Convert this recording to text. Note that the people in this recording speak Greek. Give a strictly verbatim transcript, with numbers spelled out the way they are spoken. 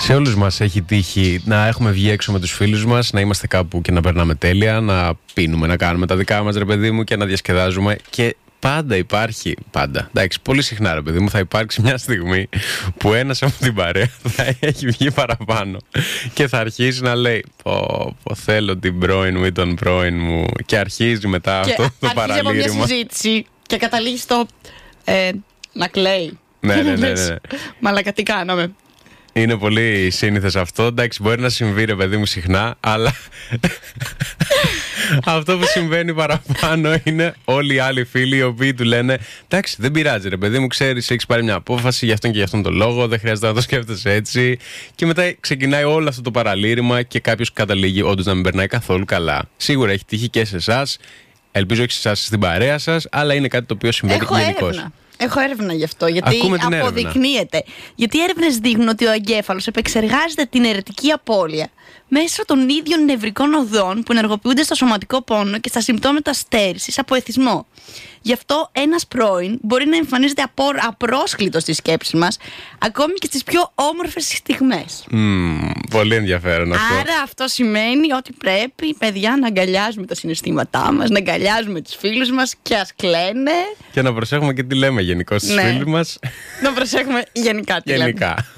Σε όλους μας έχει τύχει να έχουμε βγει έξω με τους φίλους μας, να είμαστε κάπου και να περνάμε τέλεια, να πίνουμε, να κάνουμε τα δικά μας, ρε παιδί μου, και να διασκεδάζουμε. Και πάντα υπάρχει, πάντα, εντάξει, πολύ συχνά, ρε παιδί μου, θα υπάρξει μια στιγμή που ένας από την παρέα θα έχει βγει παραπάνω και θα αρχίσει να λέει πω, πω θέλω την πρώην μου ή τον πρώην μου, και αρχίζει μετά και αυτό το παραλήρημα. Και αρχίζει από μια συζήτηση και καταλήγει στο ε, να κλαίει. Ναι, ναι, ναι, ναι. Μαλάκα, τι κάναμε. Είναι πολύ σύνηθες αυτό. Εντάξει, μπορεί να συμβεί, ρε παιδί μου, συχνά, αλλά αυτό που συμβαίνει παραπάνω είναι όλοι οι άλλοι φίλοι οι οποίοι του λένε εντάξει, δεν πειράζει, ρε παιδί μου, ξέρεις, έχεις πάρει μια απόφαση για αυτόν και για αυτόν τον λόγο, δεν χρειάζεται να το σκέφτεσαι έτσι. Και μετά ξεκινάει όλο αυτό το παραλήρημα και κάποιος καταλήγει όντως να μην περνάει καθόλου καλά. Σίγουρα έχει τύχει και σε εσάς, ελπίζω όχι σε εσάς στην παρέα σας, αλλά είναι κάτι το οποίο συμβαίνει γενικώς. Έχω έρευνα γι' αυτό, γιατί αποδεικνύεται. Έρευνα. Γιατί οι έρευνες δείχνουν ότι ο εγκέφαλος επεξεργάζεται την αιρετική απώλεια μέσω των ίδιων νευρικών οδών που ενεργοποιούνται στο σωματικό πόνο και στα συμπτώματα στέρησης από εθισμό. Γι' αυτό ένας πρώην μπορεί να εμφανίζεται απο... απρόσκλητος στη σκέψη μας, ακόμη και στις πιο όμορφες στιγμές. Mm, πολύ ενδιαφέρον αυτό. Άρα αυτό σημαίνει ότι πρέπει, παιδιά, να αγκαλιάζουμε τα συναισθήματά μας, να αγκαλιάζουμε τους φίλους μας και ας κλαίνε. Και να προσέχουμε και τι λέμε γενικώς στους ναι. φίλους μας. Να προσέχουμε γενικά τι γενικά. λέμε.